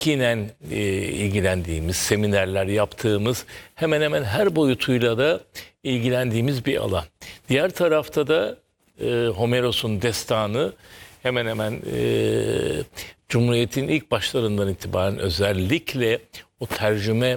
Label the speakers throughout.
Speaker 1: yakinen ilgilendiğimiz, seminerler yaptığımız, hemen hemen her boyutuyla da ilgilendiğimiz bir alan. Diğer tarafta da Homeros'un destanı hemen hemen Cumhuriyet'in ilk başlarından itibaren özellikle o tercüme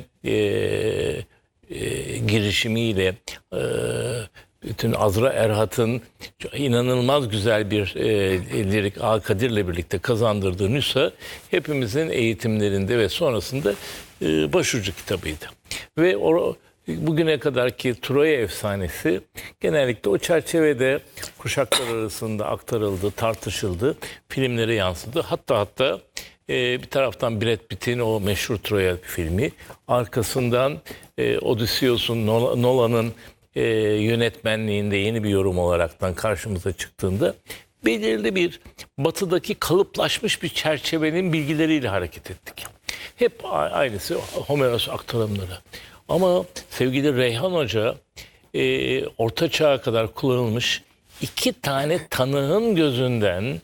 Speaker 1: girişimiyle bütün Azra Erhat'ın inanılmaz güzel bir lirik Kadir'le birlikte kazandırdığı nüsha hepimizin eğitimlerinde ve sonrasında başucu kitabıydı. Ve bugüne kadarki Troya efsanesi genellikle o çerçevede kuşaklar arasında aktarıldı, tartışıldı, filmlere yansıdı. Hatta bir taraftan Brad Pitt'in o meşhur Troya filmi, arkasından Odysseus'un Nolan'ın yönetmenliğinde yeni bir yorum olaraktan karşımıza çıktığında belirli bir batıdaki kalıplaşmış bir çerçevenin bilgileriyle hareket ettik. Hep aynısı Homeros aktarımları. Ama sevgili Reyhan Hoca Orta Çağ'a kadar kullanılmış 2 tane tanığın gözünden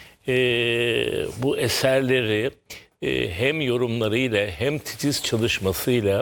Speaker 1: bu eserleri hem yorumlarıyla hem titiz çalışmasıyla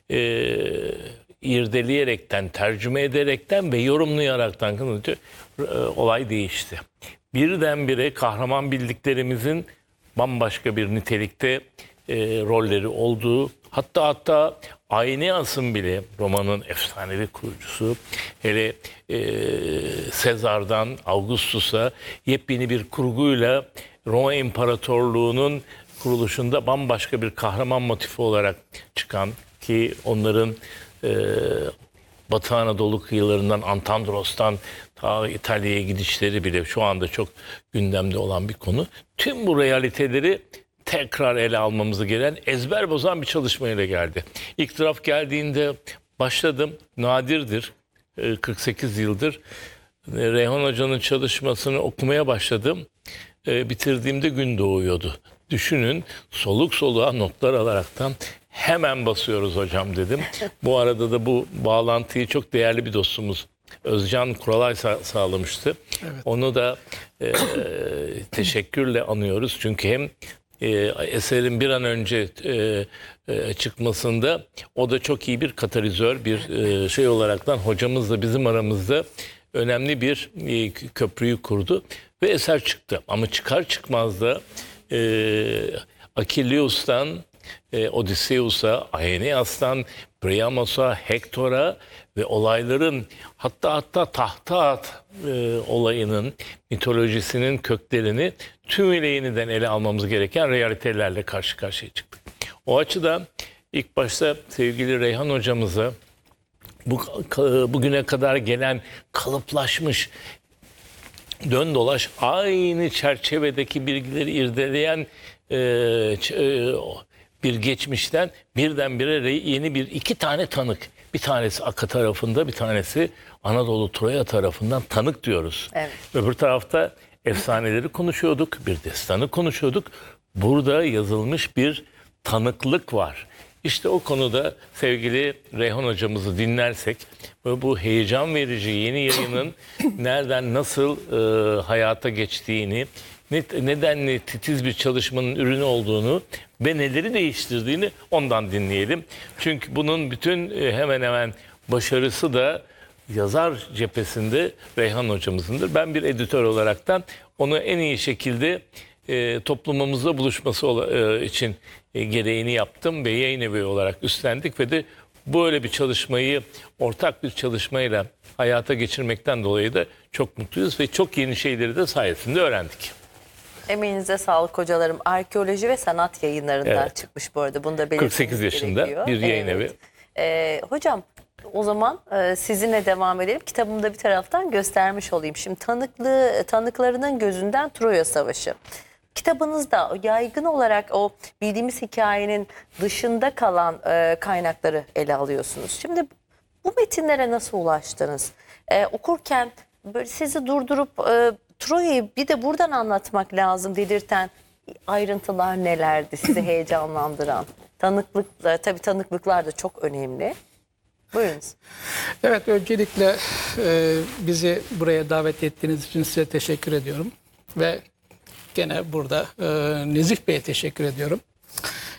Speaker 1: irdeleyerekten, tercüme ederekten ve yorumlayaraktan olay değişti. Birdenbire kahraman bildiklerimizin bambaşka bir nitelikte rolleri olduğu, hatta Aeneas'ın bile, romanın efsanevi kurucusu, hele Sezar'dan Augustus'a yepyeni bir kurguyla Roma İmparatorluğu'nun kuruluşunda bambaşka bir kahraman motifi olarak çıkan, ki onların Batı Anadolu kıyılarından, Antandros'tan ta İtalya'ya gidişleri bile şu anda çok gündemde olan bir konu. Tüm bu realiteleri tekrar ele almamızı gereken, ezber bozan bir çalışmayla geldi. İlk draft geldiğinde başladım. Nadirdir. 48 yıldır Reyhan Hoca'nın çalışmasını okumaya başladım. Bitirdiğimde gün doğuyordu. Düşünün, soluk soluğa notlar alaraktan hemen basıyoruz hocam dedim. Bu arada da bu bağlantıyı çok değerli bir dostumuz Özcan Kuralay sağlamıştı. Evet. Onu da teşekkürle anıyoruz. Çünkü hem eserin bir an önce çıkmasında o da çok iyi bir katalizör, bir şey olaraktan hocamızla bizim aramızda önemli bir köprüyü kurdu ve eser çıktı. Ama çıkar çıkmaz da Akilleus'tan Odysseus'a, Aeneas'tan Priamos'a, Hektor'a ve olayların hatta tahta olayının mitolojisinin köklerini tümüyle yeniden ele almamız gereken realitelerle karşı karşıya çıktık. O açıdan ilk başta sevgili Reyhan hocamıza bugüne kadar gelen kalıplaşmış, dön dolaş aynı çerçevedeki bilgileri irdeleyen bir geçmişten birdenbire yeni 2 tane tanık. Bir tanesi Aka tarafında, bir tanesi Anadolu Troya tarafından tanık diyoruz. Evet. Öbür tarafta efsaneleri konuşuyorduk, bir destanı konuşuyorduk. Burada yazılmış bir tanıklık var. İşte o konuda sevgili Reyhan hocamızı dinlersek bu heyecan verici yeni yayının nereden nasıl hayata geçtiğini, nedenli titiz bir çalışmanın ürünü olduğunu ve neleri değiştirdiğini ondan dinleyelim. Çünkü bunun bütün hemen hemen başarısı da yazar cephesinde Reyhan hocamızındır. Ben bir editör olaraktan onu en iyi şekilde toplumumuzla buluşması için gereğini yaptım ve yayın evi olarak üstlendik ve de böyle bir çalışmayı ortak bir çalışmayla hayata geçirmekten dolayı da çok mutluyuz ve çok yeni şeyleri de sayesinde öğrendik.
Speaker 2: Emeğinize sağlık hocalarım. Arkeoloji ve Sanat Yayınlarından çıkmış bu arada. Bunu da belirtmemiz
Speaker 1: 48 yaşında
Speaker 2: gerekiyor.
Speaker 1: Bir yayın evi.
Speaker 2: Hocam o zaman sizinle devam edelim. Kitabımda bir taraftan göstermiş olayım. Şimdi tanıklarının gözünden Troya Savaşı. Kitabınızda yaygın olarak o bildiğimiz hikayenin dışında kalan kaynakları ele alıyorsunuz. Şimdi bu metinlere nasıl ulaştınız? Okurken böyle sizi durdurup Troya'yı bir de buradan anlatmak lazım dedirten ayrıntılar nelerdi sizi heyecanlandıran? Tabii tanıklıklar da çok önemli. Buyurunuz.
Speaker 3: Evet, öncelikle bizi buraya davet ettiğiniz için size teşekkür ediyorum. Ve gene burada Nezih Bey'e teşekkür ediyorum.